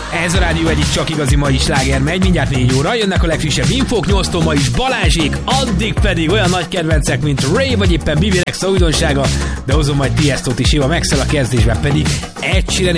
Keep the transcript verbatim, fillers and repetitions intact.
Ez a rádió egyik csak igazi mai sláger megy, mindjárt négy óra, jönnek a legfrissebb infók, nyolctól ma is Balázsék, addig pedig olyan nagy kedvencek, mint Ray vagy éppen Bibi Rexha újdonsága, de hozom majd Tiestót is, jó, a Maxwell, a kezdésben pedig Ed Sheeran